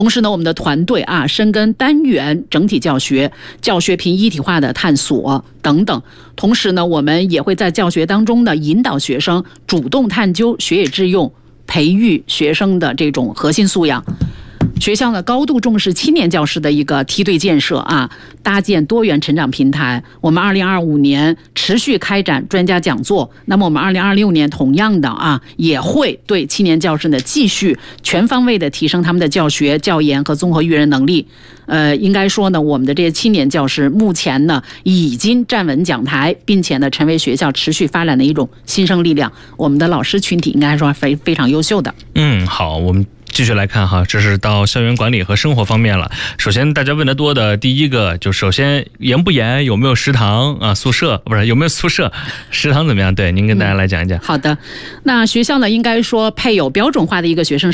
同时呢，我们的团队深耕单元整体教学、教学凭一体化的探索等等。同时呢，我们也会在教学当中呢引导学生主动探究学以致用，培育学生的这种核心素养。学校呢高度重视青年教师的一个梯队建设搭建多元成长平台。我们2025年持续开展专家讲座，那么我们2026年同样的也会对青年教师呢继续全方位的提升他们的教学、教研和综合育人能力。应该说呢，我们的这些青年教师目前呢已经站稳讲台，并且呢成为学校持续发展的一种新生力量。我们的老师群体应该说非常优秀的。 好，我们继续来看哈，这是到校园管理和生活方面了。首先大家问的多的第一个，就首先严不严，有没有食堂宿舍，不是有没有宿舍，食堂怎么样？对，您跟大家来讲一讲。 好的，那学校呢应该说配有标准化的一个学生